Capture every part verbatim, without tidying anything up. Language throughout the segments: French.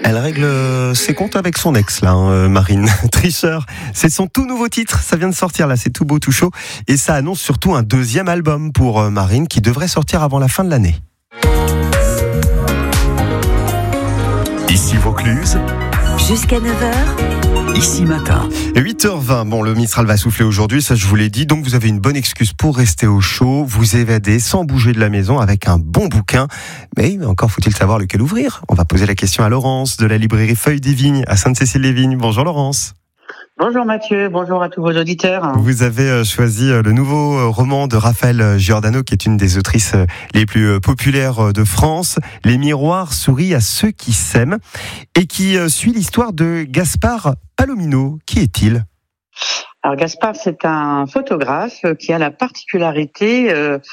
Elle règle ses comptes avec son ex, là, hein, Marine. Tricheur, c'est son tout nouveau titre. Ça vient de sortir, là, c'est tout beau, tout chaud. Et ça annonce surtout un deuxième album pour Marine qui devrait sortir avant la fin de l'année. Ici Vaucluse. Jusqu'à neuf heures. Ici Matin. huit heures vingt, bon, le Mistral va souffler aujourd'hui, ça je vous l'ai dit, donc vous avez une bonne excuse pour rester au chaud, vous évader sans bouger de la maison avec un bon bouquin. Mais encore faut-il savoir lequel ouvrir. On va poser la question à Laurence de la librairie Feuille des Vignes à Sainte-Cécile-les-Vignes. Bonjour Laurence. Bonjour Mathieu, bonjour à tous vos auditeurs. Vous avez choisi le nouveau roman de Raphaël Giordano, qui est une des autrices les plus populaires de France, Les miroirs sourient à ceux qui s'aiment, et qui suit l'histoire de Gaspard Palomino. Qui est-il ? Alors Gaspard, c'est un photographe qui a la particularité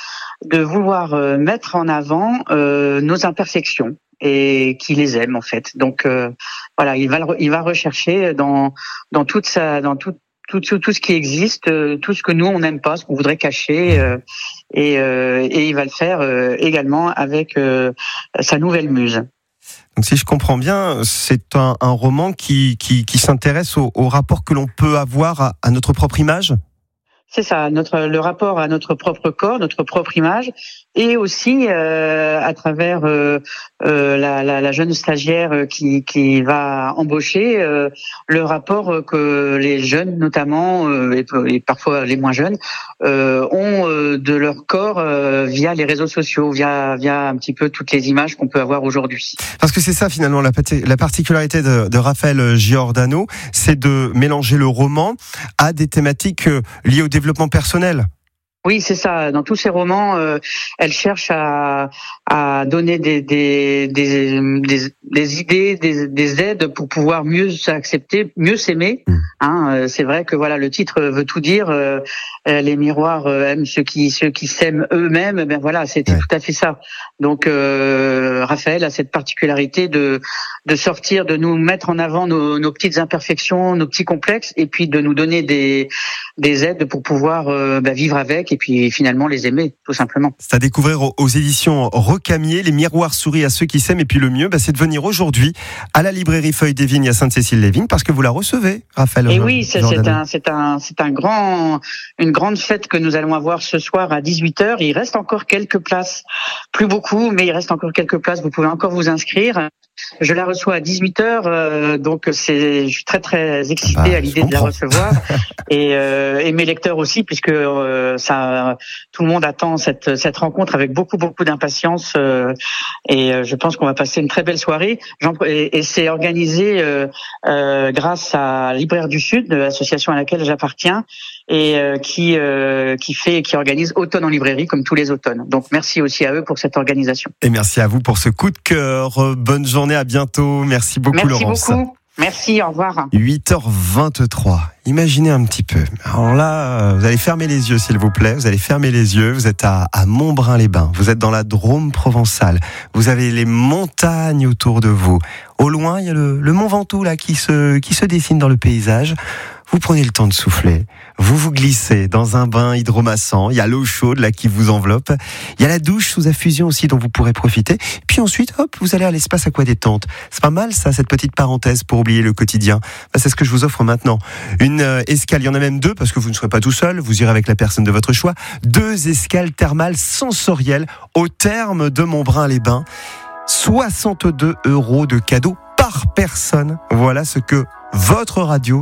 de vouloir mettre en avant nos imperfections et qui les aime en fait. Donc euh, voilà, il va il va rechercher dans dans toute sa dans tout tout tout, tout ce qui existe, euh, tout ce que nous on n'aime pas, ce qu'on voudrait cacher, euh, et euh, et il va le faire euh, également avec euh, sa nouvelle muse. Donc si je comprends bien, c'est un, un roman qui qui qui s'intéresse au, au rapport que l'on peut avoir à, à notre propre image. C'est ça, notre le rapport à notre propre corps, notre propre image, et aussi euh, à travers euh, euh, la, la, la jeune stagiaire qui, qui va embaucher, euh, le rapport que les jeunes notamment, euh, et, et parfois les moins jeunes, euh, ont euh, de leur corps euh, via les réseaux sociaux, via via un petit peu toutes les images qu'on peut avoir aujourd'hui. Parce que c'est ça finalement la, la particularité de, de Raphaël Giordano, c'est de mélanger le roman à des thématiques liées au développement personnel. Oui, c'est ça. Dans tous ces romans, euh, elle cherche à, à donner des, des, des, des, des idées, des, des aides pour pouvoir mieux s'accepter, mieux s'aimer. Hein, c'est vrai que voilà, le titre veut tout dire. Euh, les miroirs euh, aiment ceux qui ceux qui s'aiment eux-mêmes. Ben voilà, c'était ouais. tout à fait ça. Donc euh, Raphaël a cette particularité de de sortir, de nous mettre en avant nos, nos petites imperfections, nos petits complexes, et puis de nous donner des des aides pour pouvoir euh, ben, vivre avec. Et puis finalement les aimer, tout simplement. C'est à découvrir aux éditions Recamier, Les miroirs sourient à ceux qui s'aiment. Et puis le mieux, bah, c'est de venir aujourd'hui à la librairie Feuille des Vignes à Sainte-Cécile-les-Vignes, parce que vous la recevez, Raphaël. Et oui, c'est, c'est un, c'est un, c'est un grand, une grande fête que nous allons avoir ce soir à dix-huit heures. Il reste encore quelques places, plus beaucoup, mais il reste encore quelques places. Vous pouvez encore vous inscrire. Je la reçois à dix-huit heures, euh, donc c'est, je suis très très excité bah, à l'idée de la recevoir, et, euh, et mes lecteurs aussi, puisque euh, ça, tout le monde attend cette cette rencontre avec beaucoup beaucoup d'impatience, euh, et euh, je pense qu'on va passer une très belle soirée. Et, et c'est organisé euh, euh, grâce à Libraire du Sud, l'association à laquelle j'appartiens, et euh, qui euh, qui fait qui organise Automne en librairie comme tous les automnes. Donc merci aussi à eux pour cette organisation. Et merci à vous pour ce coup de cœur. Bonne journée, à bientôt. Merci beaucoup, merci Laurence. Merci beaucoup. Merci, au revoir. huit heures vingt-trois. Imaginez un petit peu. Alors là, vous allez fermer les yeux, s'il vous plaît. Vous allez fermer les yeux. Vous êtes à, à Montbrun-les-Bains. Vous êtes dans la Drôme provençale. Vous avez les montagnes autour de vous. Au loin, il y a le, le Mont Ventoux là qui se, qui se dessine dans le paysage. Vous prenez le temps de souffler, vous vous glissez dans un bain hydromassant, il y a l'eau chaude là qui vous enveloppe, il y a la douche sous infusion aussi dont vous pourrez profiter, puis ensuite hop, vous allez à l'espace aquadétente. C'est pas mal ça, cette petite parenthèse pour oublier le quotidien. Ben, c'est ce que je vous offre maintenant. Une euh, escale, il y en a même deux parce que vous ne serez pas tout seul, vous irez avec la personne de votre choix. Deux escales thermales sensorielles au terme de Montbrun-les-Bains. soixante-deux euros de cadeaux par personne. Voilà ce que votre radio